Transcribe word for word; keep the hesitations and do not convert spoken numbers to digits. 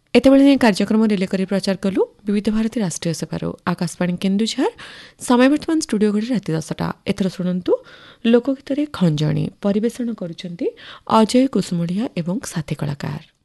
एतेबेले कार्यक्रम रिले करी प्रचार कलु विविध भारती राष्ट्रीय सेवार आकाशवाणी केन्दुझर समय बर्तमान स्टूडियो घड़ी राति दसटा एथर शुणु लोकगीत खंजणी परिवेषण करुछंती अजय कुसुमड़िया एवं साथी कलाकार।